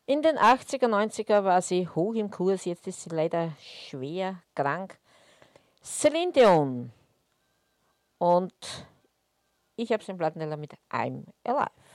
In den 80er, 90er war sie hoch im Kurs, jetzt ist sie leider schwer krank. Celine Dion. Und ich habe es im Plattenteller mit I'm Alive.